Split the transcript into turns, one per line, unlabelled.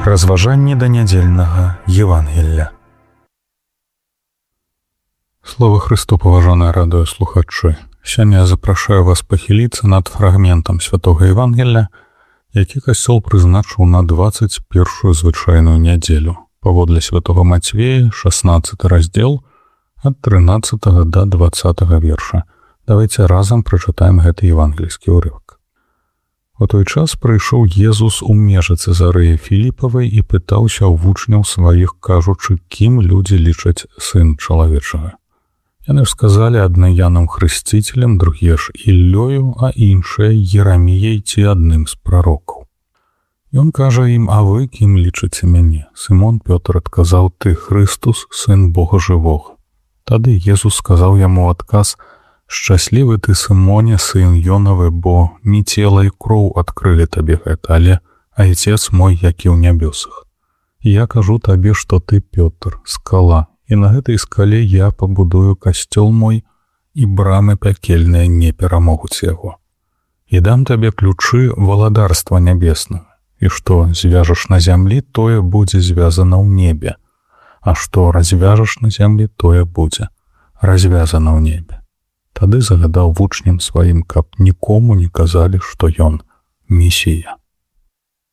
Разважанне да нядзельнага Евангелля. Слава Христу, паважаныя радыёслухачы. Сёння я запрашаю вас пахіліцца над фрагментам святога Евангелля, які касцёл прызначыў на 21-ю звычайную нядзелю. Паводле святога Мацвея, 16 раздзел, ад 13 да 20 верша. Давайте разам прачытаем гэты евангельскі ўрывак. У той час прыйшоў Езус у межы Цэзарэі Філіпавай і пытаўся ў вучняў сваіх, кажучы, кім людзі лічаць сын чалавечага. Яны ж сказалі, адны Янам Хрысціцелем, другія ж Іллёю, а іншыя Ераміяй ці адным з прарокаў. Ён кажа ім: а вы кім лічыце мяне? Сымон Пётр адказаў: ты Хрыстус, сын Бога жывога. Тады Езус сказаў яму ў адказ: шчаслівы ты, Сымоне, сын Ёнавы, бо не цела і кроў адкрылі табе гэта, але Айцец мой, які ў нябёсах. Я кажу табе, што ты Пётр, скала, і на гэтай скале я пабудую касцёл мой, і брамы пякельныя не перамогуць яго. І дам табе ключы валадарства нябеснага, і што звяжаш на зямлі, тое будзе звязана ў небе, а што развяжаш на зямлі, тое будзе развязана ў небе. Тады загадаў вучням сваім, каб нікому не казалі, што ён Месія.